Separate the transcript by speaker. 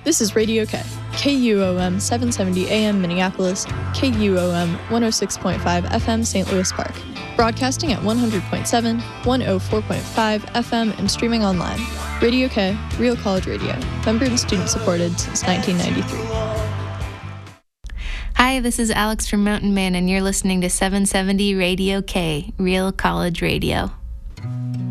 Speaker 1: This is Radio K, KUOM 770 AM Minneapolis, KUOM 106.5 FM St. Louis Park, broadcasting at 100.7, 104.5 FM and streaming online. Radio K, Real College Radio, member and student supported since 1993.
Speaker 2: Hi, this is Alex from Mountain Man, and you're listening to 770 Radio K, Real College Radio.